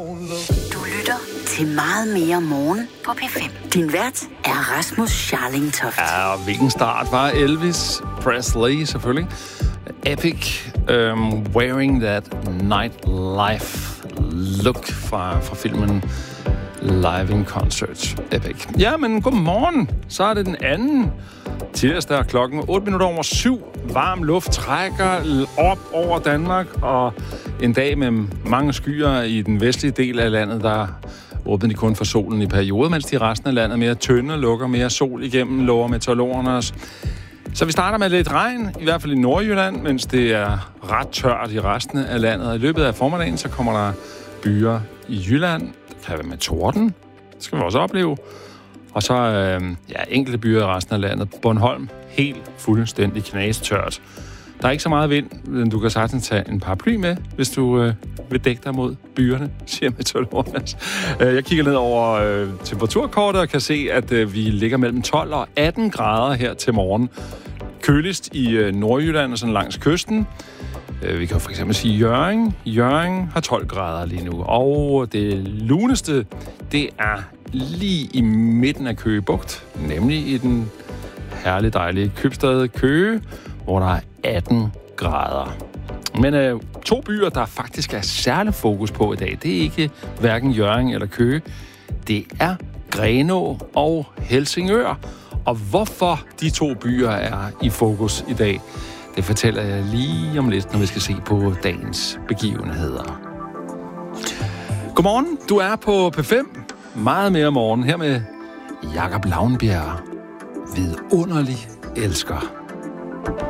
Du lytter til Meget mere morgen på P5. Din vært er Rasmus Scharling Toft. Ja, og hvilken start var Elvis Presley selvfølgelig. Epic, Wearing That Nightlife Look fra filmen Live in Concert. Epic. Ja, men godmorgen. Så er det den anden tirsdag, klokken 7:08. Varm luft trækker op over Danmark, og en dag med mange skyer i den vestlige del af landet, der åbner de kun for solen i perioder, mens de resten af landet mere tynde, lukker mere sol igennem, lover meteorologerne os. Så vi starter med lidt regn, i hvert fald i Nordjylland, mens det er ret tørt i resten af landet. Og i løbet af formiddagen, så kommer der byer i Jylland. Det kan være med torden. Det skal vi også opleve. Og så enkelte byer i resten af landet. Bornholm, helt fuldstændig knastørt. Der er ikke så meget vind, men du kan sagtens tage en paraply med, hvis du vil dække dig mod byerne, siger meteorologerne. Jeg kigger ned over temperaturkortet og kan se, at vi ligger mellem 12 og 18 grader her til morgen. Køligst i Nordjylland og sådan langs kysten. Vi kan for eksempel sige Hjørring. Hjørring har 12 grader lige nu. Og det luneste, det er lige i midten af Køge Bugt, nemlig i den herligt dejlige købstad Køge, hvor der er 18 grader. Men to byer, der faktisk er særlig fokus på i dag, det er ikke hverken Hjørring eller Køge. Det er Grenaa og Helsingør. Og hvorfor de to byer er i fokus i dag, det fortæller jeg lige om lidt, når vi skal se på dagens begivenheder. Godmorgen, du er på P5. Meget mere morgen her med Jakob Lavnbjerg. Vidunderlig elsker.